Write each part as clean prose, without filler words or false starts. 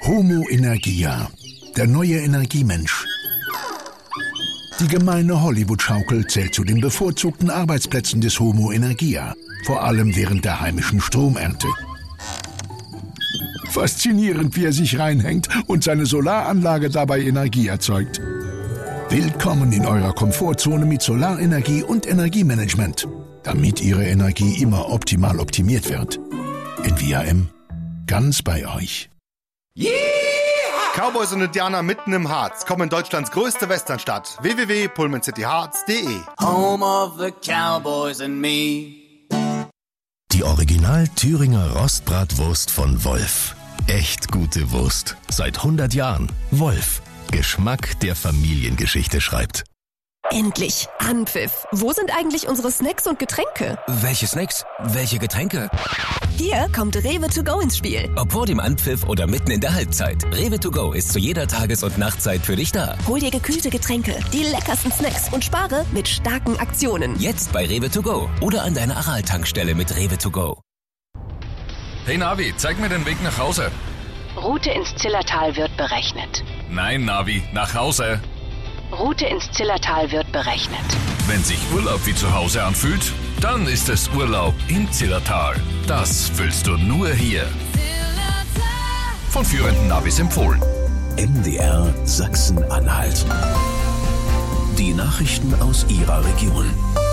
Homo Energia, der neue Energiemensch. Die gemeine Hollywood-Schaukel zählt zu den bevorzugten Arbeitsplätzen des Homo Energia, vor allem während der heimischen Stromernte. Faszinierend, wie er sich reinhängt und seine Solaranlage dabei Energie erzeugt. Willkommen in eurer Komfortzone mit Solarenergie und Energiemanagement, damit Ihre Energie immer optimal optimiert wird. Envia M, ganz bei euch. Yeah! Cowboys und Indianer mitten im Harz kommen in Deutschlands größte Westernstadt. www.pullmancityharz.de. Home of the Cowboys and me. Die Original Thüringer Rostbratwurst von Wolf. Echt gute Wurst. Seit 100 Jahren. Wolf. Geschmack, der Familiengeschichte schreibt. Endlich! Anpfiff! Wo sind eigentlich unsere Snacks und Getränke? Welche Snacks? Welche Getränke? Hier kommt Rewe to go ins Spiel. Ob vor dem Anpfiff oder mitten in der Halbzeit. Rewe to go ist zu jeder Tages- und Nachtzeit für dich da. Hol dir gekühlte Getränke, die leckersten Snacks und spare mit starken Aktionen. Jetzt bei Rewe to go oder an deiner Aral-Tankstelle mit Rewe to go. Hey Navi, zeig mir den Weg nach Hause. Route ins Zillertal wird berechnet. Nein, Navi, nach Hause. Route ins Zillertal wird berechnet. Wenn sich Urlaub wie zu Hause anfühlt, dann ist es Urlaub im Zillertal. Das fühlst du nur hier. Von führenden Navis empfohlen. MDR Sachsen-Anhalt. Die Nachrichten aus Ihrer Region.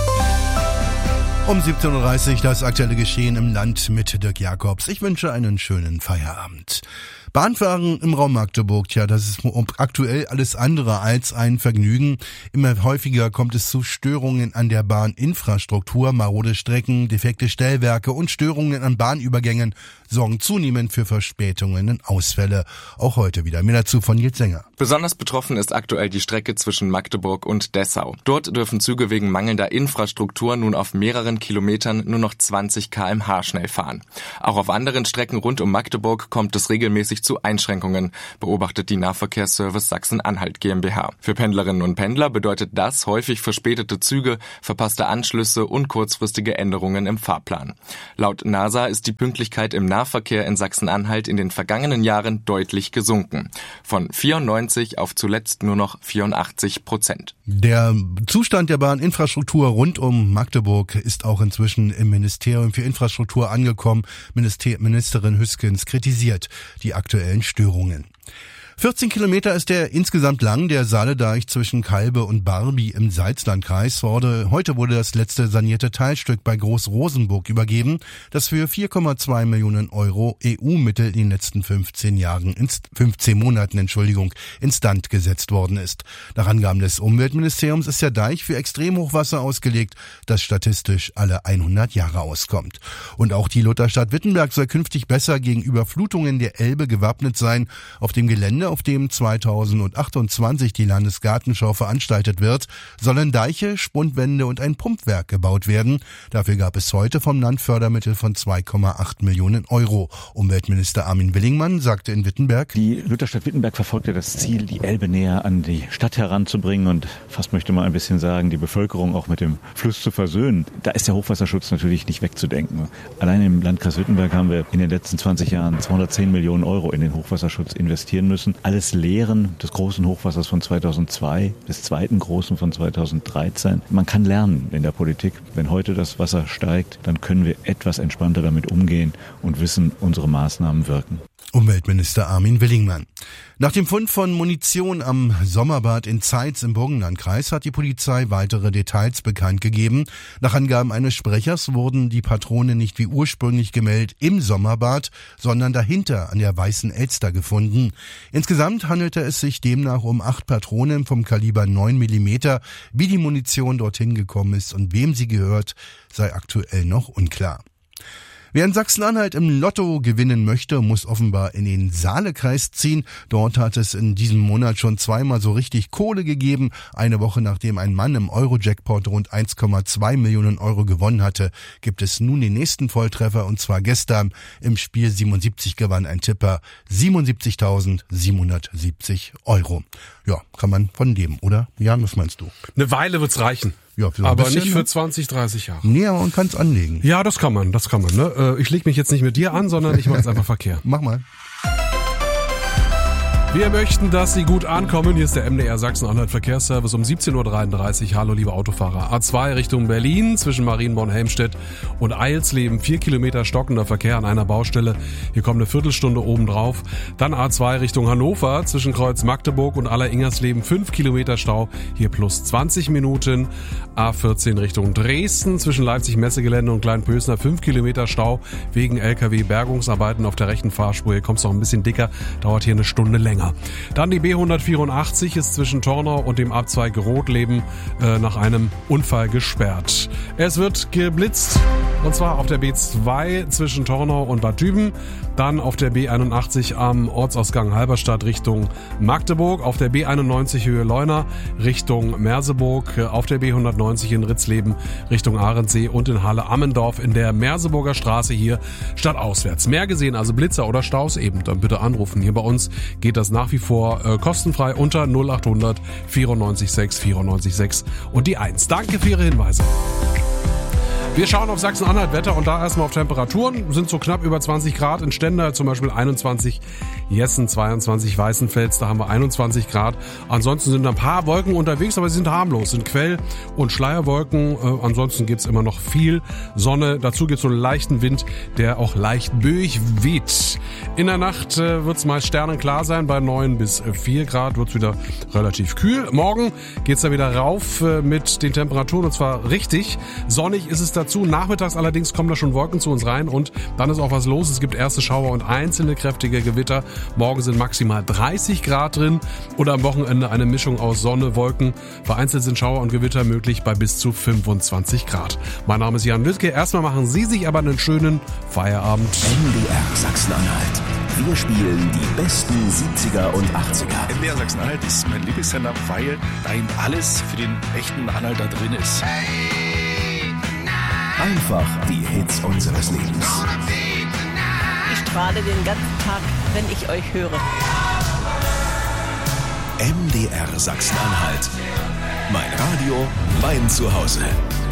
Um 17.30 Uhr das aktuelle Geschehen im Land mit Dirk Jakobs. Ich wünsche einen schönen Feierabend. Bahnfahren im Raum Magdeburg, tja, das ist aktuell alles andere als ein Vergnügen. Immer häufiger kommt es zu Störungen an der Bahninfrastruktur. Marode Strecken, defekte Stellwerke und Störungen an Bahnübergängen sorgen zunehmend für Verspätungen und Ausfälle. Auch heute wieder. Mehr dazu von Nils Sänger. Besonders betroffen ist aktuell die Strecke zwischen Magdeburg und Dessau. Dort dürfen Züge wegen mangelnder Infrastruktur nun auf mehreren Kilometern nur noch 20 km/h schnell fahren. Auch auf anderen Strecken rund um Magdeburg kommt es regelmäßig zu Einschränkungen, beobachtet die Nahverkehrsservice Sachsen-Anhalt GmbH. Für Pendlerinnen und Pendler bedeutet das häufig verspätete Züge, verpasste Anschlüsse und kurzfristige Änderungen im Fahrplan. Laut NASA ist die Pünktlichkeit im Nahverkehr in Sachsen-Anhalt in den vergangenen Jahren deutlich gesunken. Von 94 auf zuletzt nur noch 84%. Der Zustand der Bahninfrastruktur rund um Magdeburg ist auch inzwischen im Ministerium für Infrastruktur angekommen. Ministerin Hüskens kritisiert die aktuellen Störungen. 14 Kilometer ist der insgesamt lang, der Saaledeich zwischen Kalbe und Barby im Salzlandkreis. Heute wurde das letzte sanierte Teilstück bei Groß-Rosenburg übergeben, das für 4,2 Millionen Euro EU-Mittel in den letzten 15 Monaten instand gesetzt worden ist. Nach Angaben des Umweltministeriums ist der Deich für Extremhochwasser ausgelegt, das statistisch alle 100 Jahre auskommt. Und auch die Lutherstadt Wittenberg soll künftig besser gegen Überflutungen der Elbe gewappnet sein. Auf dem Gelände, auf dem 2028 die Landesgartenschau veranstaltet wird, sollen Deiche, Spundwände und ein Pumpwerk gebaut werden. Dafür gab es heute vom Land Fördermittel von 2,8 Millionen Euro. Umweltminister Armin Willingmann sagte in Wittenberg: Die Lutherstadt Wittenberg verfolgte das Ziel, die Elbe näher an die Stadt heranzubringen und fast möchte man ein bisschen sagen, die Bevölkerung auch mit dem Fluss zu versöhnen. Da ist der Hochwasserschutz natürlich nicht wegzudenken. Allein im Landkreis Wittenberg haben wir in den letzten 20 Jahren 210 Millionen Euro in den Hochwasserschutz investieren müssen. Alles Lehren des großen Hochwassers von 2002, des zweiten großen von 2013. Man kann lernen in der Politik. Wenn heute das Wasser steigt, dann können wir etwas entspannter damit umgehen und wissen, unsere Maßnahmen wirken. Umweltminister Armin Willingmann. Nach dem Fund von Munition am Sommerbad in Zeitz im Burgenlandkreis hat die Polizei weitere Details bekannt gegeben. Nach Angaben eines Sprechers wurden die Patronen nicht wie ursprünglich gemeldet im Sommerbad, sondern dahinter an der Weißen Elster gefunden. Insgesamt handelte es sich demnach um 8 Patronen vom Kaliber 9 mm. Wie die Munition dorthin gekommen ist und wem sie gehört, sei aktuell noch unklar. Wer in Sachsen-Anhalt im Lotto gewinnen möchte, muss offenbar in den Saalekreis ziehen. Dort hat es in diesem Monat schon zweimal so richtig Kohle gegeben. Eine Woche nachdem ein Mann im Euro-Jackpot rund 1,2 Millionen Euro gewonnen hatte, gibt es nun den nächsten Volltreffer, und zwar gestern. Im Spiel 77 gewann ein Tipper 77.770 Euro. Ja, kann man von leben, oder? Jan, was meinst du? Eine Weile wird's reichen. Ja, aber nicht für 20, 30 Jahre. Nee, aber man kann's anlegen. Ja, das kann man, ne? Ich leg mich jetzt nicht mit dir an, sondern ich mache jetzt einfach Verkehr. Mach mal. Wir möchten, dass Sie gut ankommen. Hier ist der MDR Sachsen-Anhalt Verkehrsservice um 17.33 Uhr. Hallo liebe Autofahrer. A2 Richtung Berlin zwischen Marienborn-Helmstedt und Eilsleben. 4 Kilometer stockender Verkehr an einer Baustelle. Hier kommt eine Viertelstunde obendrauf. Dann A2 Richtung Hannover zwischen Kreuz Magdeburg und Aller-Ingersleben. 5 Kilometer Stau. Hier plus 20 Minuten. A14 Richtung Dresden zwischen Leipzig-Messegelände und Kleinpösner. 5 Kilometer Stau wegen LKW-Bergungsarbeiten auf der rechten Fahrspur. Hier kommt es noch ein bisschen dicker. Dauert hier eine Stunde länger. Dann die B184 ist zwischen Tornau und dem Abzweig Rotleben nach einem Unfall gesperrt. Es wird geblitzt und zwar auf der B2 zwischen Tornau und Bad Düben, dann auf der B81 am Ortsausgang Halberstadt Richtung Magdeburg, auf der B91 Höhe Leuna Richtung Merseburg, auf der B190 in Ritzleben Richtung Ahrensee und in Halle-Ammendorf in der Merseburger Straße hier stadtauswärts. Mehr gesehen, also Blitzer oder Staus eben, dann bitte anrufen. Hier bei uns geht das nach wie vor kostenfrei unter 0800 94 6 94 6 und die 1. Danke für Ihre Hinweise. Wir schauen auf Sachsen-Anhalt Wetter und da erstmal auf Temperaturen. Sind so knapp über 20 Grad in Stendal, zum Beispiel 21, Jessen 22, Weißenfels, da haben wir 21 Grad. Ansonsten sind ein paar Wolken unterwegs, aber sie sind harmlos, sind Quell- und Schleierwolken. Ansonsten gibt's immer noch viel Sonne. Dazu gibt's so einen leichten Wind, der auch leicht böig weht. In der Nacht wird's meist sternenklar sein, bei 9 bis 4 Grad wird's wieder relativ kühl. Morgen geht's da wieder rauf mit den Temperaturen und zwar richtig. Sonnig ist es dazu. Nachmittags allerdings kommen da schon Wolken zu uns rein und dann ist auch was los. Es gibt erste Schauer und einzelne kräftige Gewitter. Morgen sind maximal 30 Grad drin oder am Wochenende eine Mischung aus Sonne, Wolken. Vereinzelt sind Schauer und Gewitter möglich bei bis zu 25 Grad. Mein Name ist Jan Lüttke. Erstmal machen Sie sich aber einen schönen Feierabend. MDR Sachsen-Anhalt. Wir spielen die besten 70er und 80er. MDR Sachsen-Anhalt ist mein Lieblingssender, weil da eben alles für den echten Anhalter drin ist. Einfach die Hits unseres Lebens. Ich strahle den ganzen Tag, wenn ich euch höre. MDR Sachsen-Anhalt. Mein Radio, mein Zuhause.